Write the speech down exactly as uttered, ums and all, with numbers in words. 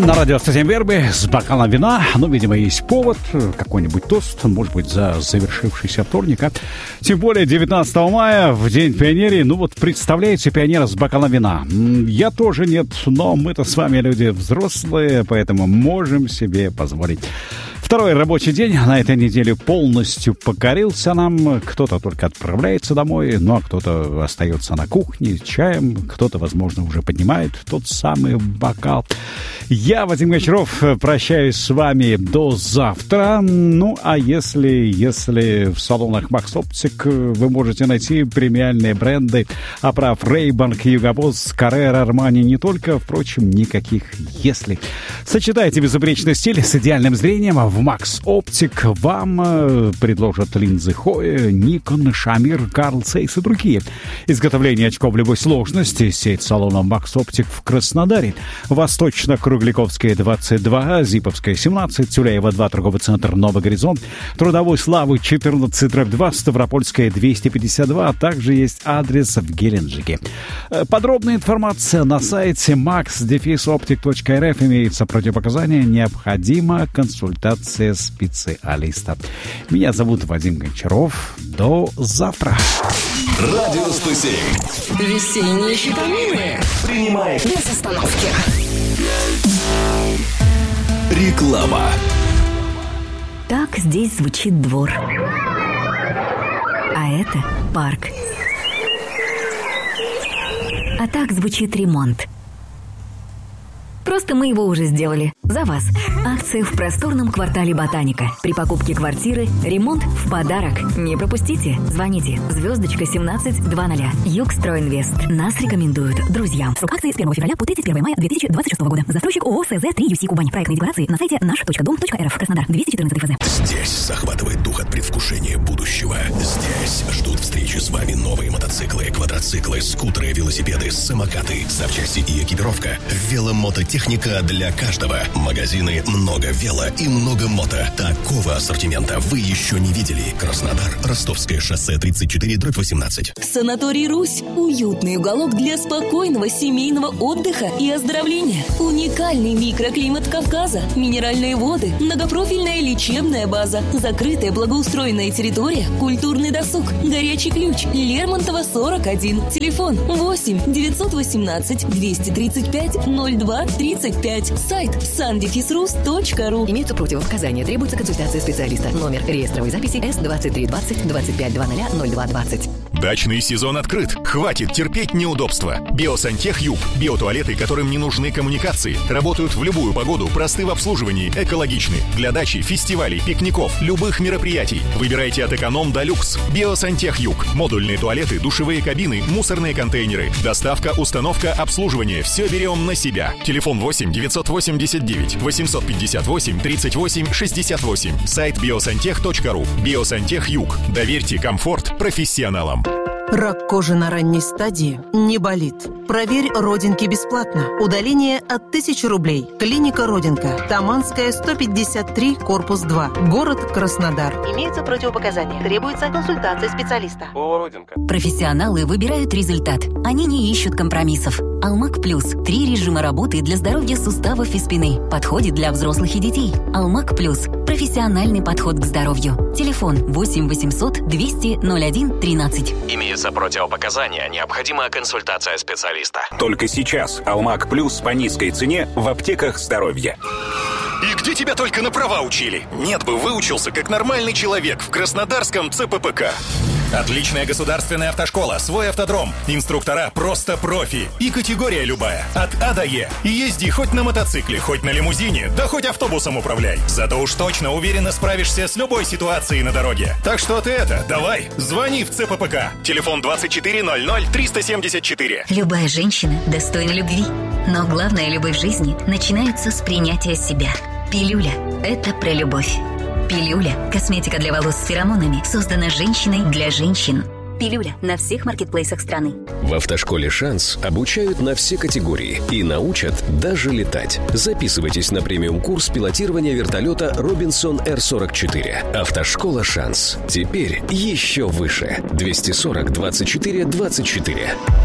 На радио сто семь Верби с бокалом вина. Ну, видимо, есть повод, какой-нибудь тост, может быть, за завершившийся вторник. А? Тем более девятнадцатого мая, в День пионерии. Ну вот, представляете, пионера с бокалом вина. Я тоже нет, но мы-то с вами люди взрослые, поэтому можем себе позволить. Второй рабочий день на этой неделе полностью покорился нам. Кто-то только отправляется домой, ну а кто-то остается на кухне с чаем, кто-то, возможно, уже поднимает тот самый бокал. Я, Вадим Гончаров, прощаюсь с вами до завтра. Ну, а если, если в салонах Max Optic вы можете найти премиальные бренды оправ Ray-Ban, Hugo Boss, Carrera, Armani, не только, впрочем, никаких «если». Сочетайте безупречный стиль с идеальным зрением. В Max Optic вам предложат линзы Hoya, Nikon, Shamir, Carl Zeiss и другие. Изготовление очков любой сложности. Сеть салонов Max Optic в Краснодаре. Восточно-Кругляковская, двадцать два, Зиповская, семнадцать, Тюляева, два, торговый центр «Новый горизонт», Трудовой Славы, четырнадцать, два, Ставропольская, двести пятьдесят два, а также есть адрес в Геленджике. Подробная информация на сайте макс оптик точка эр эф. Имеется противопоказания, необходима консультация специалиста. Меня зовут Вадим Гончаров. До завтра. Радио сто семь. Весенние щитомины. Принимает без остановки. Реклама. Так здесь звучит двор. А это парк. А так звучит ремонт. Просто мы его уже сделали. За вас. Акция в просторном квартале Ботаника. При покупке квартиры ремонт в подарок. Не пропустите. Звоните. Звездочка семнадцать двадцать. Югстройинвест. Нас рекомендуют друзьям. Срок акции с первого февраля по тридцать первого мая две тысячи двадцать шестого года. Застройщик ООО СЗ три ю си Кубань. Проектные декларации на сайте наш точка дом точка эр эф. Краснодар. двести четырнадцать ФЗ. Здесь захватывает дух от предвкушения будущего. Здесь ждут встречи с вами новые мотоциклы, квадроциклы, скутеры, велосипеды, самокаты, запчасти и экипировка. Веломототехника для каждого. Магазины «Много вело» и «Много мото». Такого ассортимента вы еще не видели. Краснодар. Ростовское шоссе тридцать четыре дробь восемнадцать. Санаторий «Русь» – уютный уголок для спокойного семейного отдыха и оздоровления. Уникальный микроклимат Кавказа, минеральные воды, многопрофильная лечебная база, закрытая благоустроенная территория, культурный досуг, горячий ключ, Лермонтова сорок один. Телефон восемь девятьсот восемнадцать двести тридцать пять ноль два тридцать пять. Сайт сандефисрус точка ру. Имеются противопоказания. Требуется консультация специалиста. Номер реестровой записи эс двадцать три двадцать двадцать пять двадцать ноль два двадцать. Дачный сезон открыт. Хватит терпеть неудобства. Биосантех Юг. Биотуалеты, которым не нужны коммуникации. Работают в любую погоду, просты в обслуживании, экологичны. Для дачи, фестивалей, пикников, любых мероприятий. Выбирайте от эконом до люкс. Биосантех Юг. Модульные туалеты, душевые кабины, мусорные контейнеры. Доставка, установка, обслуживание. Все берем на себя. Телефон восемь девятьсот восемьдесят девять восемьсот пятьдесят восемь тридцать восемь шестьдесят восемь. Сайт биосантех точка ру. Биосантех Юг. Доверьте комфорт профессионалам. Рак кожи на ранней стадии не болит. Проверь родинки бесплатно. Удаление от тысячи рублей. Клиника Родинка. Таманская, сто пятьдесят три, корпус два. Город Краснодар. Имеются противопоказания. Требуется консультация специалиста. О, Родинка. Профессионалы выбирают результат. Они не ищут компромиссов. Алмак Плюс. Три режима работы для здоровья суставов и спины. Подходит для взрослых и детей. Алмак Плюс. Профессиональный подход к здоровью. Телефон восемь восемьсот двести ноль один тринадцать. Имеются противопоказания. Необходима консультация специалиста. Только сейчас Алмак Плюс по низкой цене в аптеках здоровья. И где тебя только на права учили? Нет бы выучился как нормальный человек в Краснодарском цэ пэ пэ ка. Отличная государственная автошкола, свой автодром, инструктора просто профи и категория любая, от А до Е. И езди хоть на мотоцикле, хоть на лимузине, да хоть автобусом управляй. Зато уж точно уверенно справишься с любой ситуацией на дороге. Так что ты это, давай, звони в цэ пэ пэ ка. Телефон двадцать четыре ноль ноль триста семьдесят четыре. Любая женщина достойна любви. Но главная любовь в жизни начинается с принятия себя. Пилюля – это про любовь. Пилюля – косметика для волос с феромонами, создана женщиной для женщин. Пилюля на всех маркетплейсах страны. В автошколе «Шанс» обучают на все категории и научат даже летать. Записывайтесь на премиум-курс пилотирования вертолета «Робинсон эр сорок четыре». Автошкола «Шанс». Теперь еще выше. двести сорок двадцать четыре двадцать четыре.